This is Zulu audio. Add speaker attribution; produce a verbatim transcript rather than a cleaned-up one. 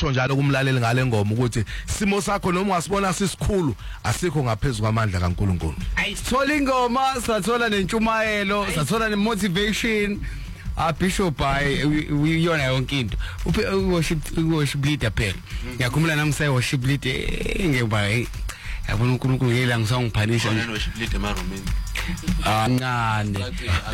Speaker 1: ngisho njalo kumlaleli ngale ngoma ukuthi simo sakho noma ungasibona sisikhulu asikho ngaphezulu kwamandla kaNkulunkulu.
Speaker 2: Ayithola ingoma sathola nentshumayelo sathola nemotivation. Ah Bishop ay uyona yonke into worship worship leader phela ngiyakhumula nami say worship leader ngeba yabona uNkulunkulu yela ngisangiphanisha
Speaker 3: worship leader emaromeni
Speaker 2: ah ngane